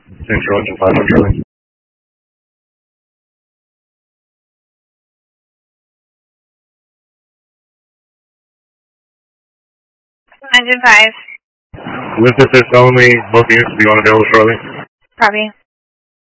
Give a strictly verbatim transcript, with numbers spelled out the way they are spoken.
Central engine five hundred Charlie. Engine five. Lift assist only, both units will be unavailable shortly. Copy.